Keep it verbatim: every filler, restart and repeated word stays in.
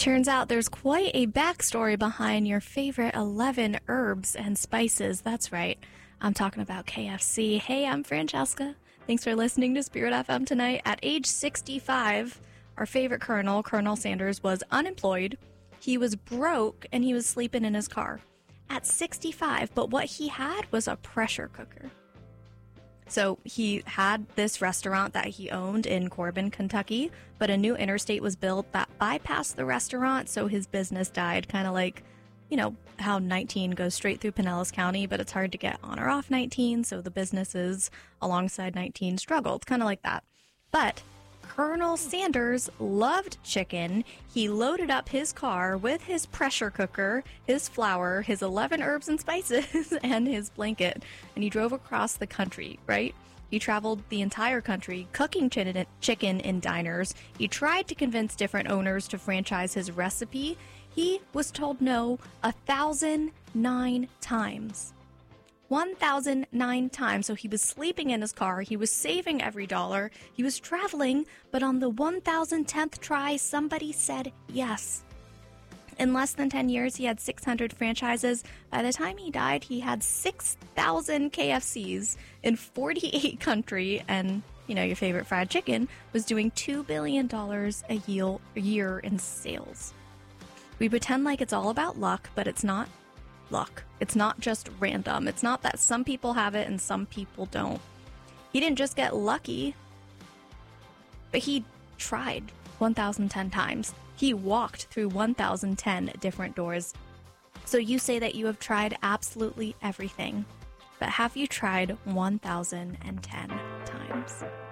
Turns out there's quite a backstory behind your favorite eleven herbs and spices. That's right. I'm talking about K F C. Hey, I'm Francesca. Thanks for listening to Spirit F M tonight. At age sixty-five, our favorite Colonel, Colonel Sanders, was unemployed. He was broke, and he was sleeping in his car. At sixty-five, but what he had was a pressure cooker. So he had this restaurant that he owned in Corbin, Kentucky, but a new interstate was built that bypassed the restaurant, so his business died, kind of like, you know, how nineteen goes straight through Pinellas County, but it's hard to get on or off nineteen, so the businesses alongside nineteen struggled, kind of like that. But Colonel Sanders loved chicken. He loaded up his car with his pressure cooker, his flour, his eleven herbs and spices, and his blanket, and he drove across the country, right? He traveled the entire country cooking chicken in diners. He tried to convince different owners to franchise his recipe. He was told no a thousand nine times. one thousand nine times. So he was sleeping in his car. He was saving every dollar. He was traveling, but on the one thousand tenth try, somebody said yes. In less than ten years, he had six hundred franchises. By the time he died, he had six thousand K F Cs in forty-eight countries, and, you know, your favorite fried chicken was doing two billion dollars a year in sales. We pretend like it's all about luck, but it's not luck. It's not just random. It's not that some people have it and some people don't. He didn't just get lucky, but he tried one thousand ten times. He walked through one thousand ten different doors. So you say that you have tried absolutely everything, but have you tried one thousand ten times?